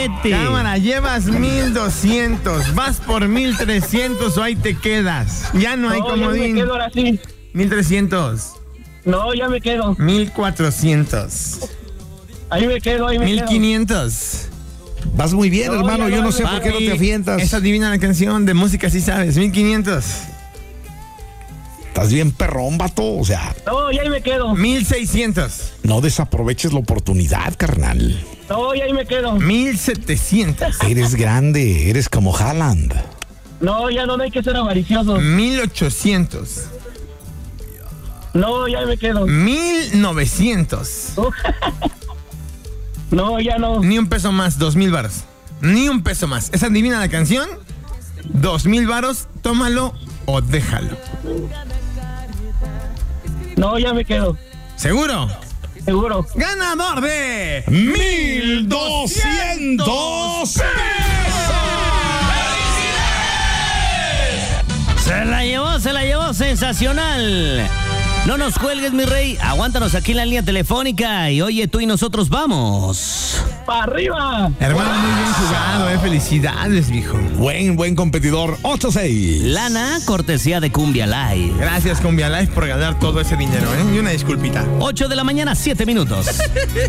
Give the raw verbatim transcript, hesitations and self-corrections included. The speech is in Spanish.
Vete. Cámara, llevas mil doscientos. Vas por mil trescientos o ahí te quedas. Ya no hay No, ya comodín. me quedo ahora sí. mil trescientos. No, ya me quedo. mil cuatrocientos. Ahí me quedo, ahí me mil quedo. quinientos. Vas muy bien, No, hermano. ya Yo no no, sé por qué no te Papi, avientas. esa adivina la canción de música, sí sabes. mil quinientos. Estás bien perrón, vato. O sea, No, ya ahí me quedo. mil seiscientos. no desaproveches la oportunidad, carnal. No, ya ahí me quedo. mil setecientos. Eres grande, eres como Haaland. No, ya no, no hay que ser avariciosos. mil ochocientos. No, ya ahí me quedo. mil novecientos. No, ya no. Ni un peso más, dos mil varos. Ni un peso más. ¿Esa adivina la canción? Dos mil varos, tómalo o déjalo. No, ya me quedo. ¿Seguro? Seguro. Ganador de ¡Mil doscientos Se la llevó, se la llevó, sensacional. No nos cuelgues, mi rey. Aguántanos aquí en la línea telefónica. Y oye, tú y nosotros vamos. ¡Para arriba! Hermano, muy bien jugado, eh. Felicidades, viejo. Buen, buen competidor. ocho seis. Lana, cortesía de Cumbia Live. Gracias, Cumbia Life, por ganar todo ese dinero, ¿eh? Y una disculpita. ocho de la mañana, siete minutos.